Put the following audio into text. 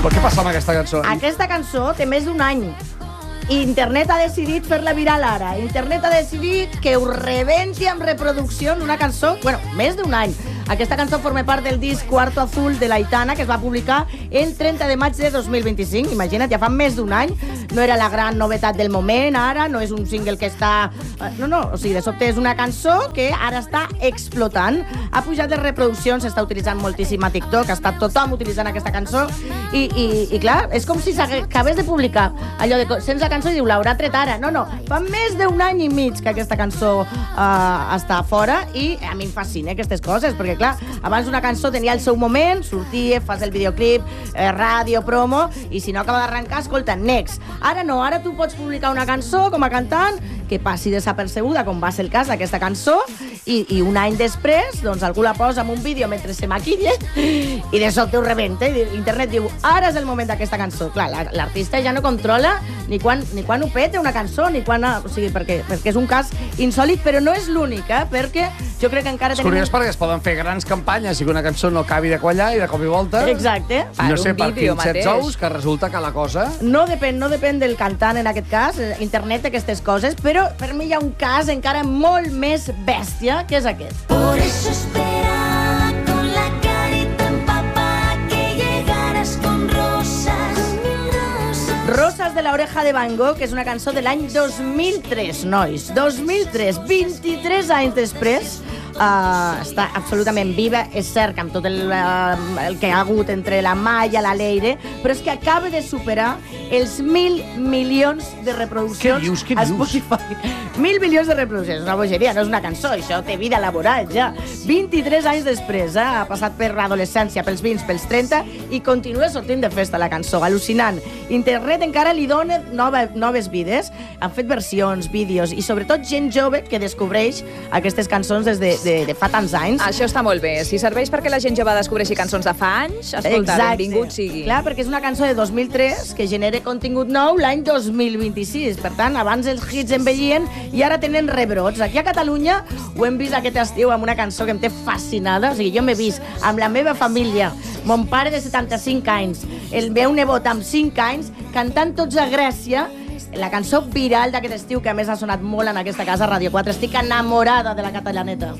Però què passa amb aquesta cançó? Aquesta cançó té més d'un any. Internet ha decidit fer-la viral ara. Internet ha decidit que ho rebenti amb reproduccions una cançó, bueno, més d'un any. Aquesta cançó forma part del disc Cuarto Azul de l'Aitana, que es va publicar el 30 de maig de 2025. Imagina't, ja fa més d'un any. No era la gran novetat del moment, ara. No és un single que està... No, o sigui, de sobte és una cançó que ara està explotant. Ha pujat les reproduccions, s'està utilitzant moltíssim a TikTok, està tothom utilitzant aquesta cançó. I clar, és com si s'acabés de publicar. Allò de... Sents la cançó i diu, l'haurà tret ara. No, fa més d'un any i mig que aquesta cançó està fora i a mi em fascina aquestes coses, perquè clar, abans una cançó tenia el seu moment, sortia, fas el videoclip, ràdio, promo, i si no acaba d'arrencar, escolta, next. Ara no, ara tu pots publicar una cançó com a cantant que passi desapercebuda, com va ser el cas d'aquesta cançó, i un any després, doncs algú la posa en un vídeo mentre se maquilla i de sobte ho rebenta. Internet diu, ara és el moment d'aquesta cançó. Clar, l'artista ja no controla ni quan ho peta una cançó, ni quan... O sigui, perquè és un cas insòlit, però no és l'únic, perquè jo crec que encara tenim... És curiós perquè es poden fer grans campanyes i que una cançó no acabi de quallar i de cop i volta... Exacte. No sé per quins sets ous, que resulta que la cosa... No depèn del cantant, en aquest cas. Internet té aquestes coses, però per mi hi ha un cas encara molt més bèstia, que és aquest. Por eso esperaba con la carita empapada que llegaras con rosas. Rosas de la oreja de Van Gogh, que és una cançó de l'any 2003, nois. 2003, 23 anys després, està absolutament viva. És cert que amb tot el que hi ha hagut entre la Maya, la Leire, però és que acaba de superar els 1.000 milions de reproduccions a Spotify. 1.000 milions de reproduccions, és una bogeria, no és una cançó, això té vida laboral ja. 23 anys després, ha passat per l'adolescència, pels 20, pels 30, i continua sortint de festa la cançó, al·lucinant. Internet encara li dona noves vides, han fet versions, vídeos, i sobretot gent jove que descobreix aquestes cançons des de fa tants anys. Això està molt bé. Si serveix perquè la gent jove descobreixi cançons de fa anys, escolta, benvingut sigui. Clar, perquè és una cançó de 2003 que genera contingut nou l'any 2026. Per tant, abans els hits envellien i ara tenen rebrots. Aquí a Catalunya ho hem vist aquest estiu amb una cançó que em té fascinada. O sigui, jo m'he vist amb la meva família, mon pare de 75 anys, el meu nebot amb 5 anys, cantant tots a Grècia, la cançó viral d'aquest estiu, que a més ha sonat molt en aquesta casa, Ràdio 4. Estic enamorada de la catalaneta.